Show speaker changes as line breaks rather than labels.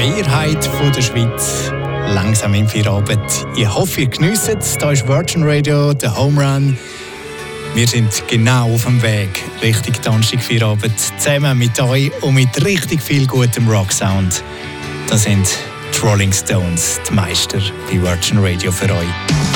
Mehrheit der Schweiz langsam im Feierabend. Ich hoffe, ihr genießt es. Hier ist Virgin Radio, der Home Run. Wir sind genau auf dem Weg Richtung Donnerstag Feierabend, zusammen mit euch und mit richtig viel gutem Rock-Sound. Das sind die Rolling Stones, die Meister bei Virgin Radio für euch.